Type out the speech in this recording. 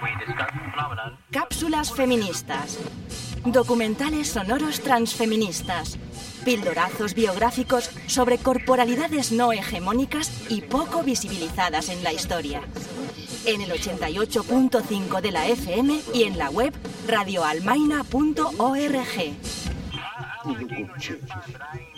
Cápsulas feministas. Documentales sonoros transfeministas. Pildorazos biográficos sobre corporalidades no hegemónicas y poco visibilizadas en la historia. En el 88.5 de la FM y en la web radioalmaina.org.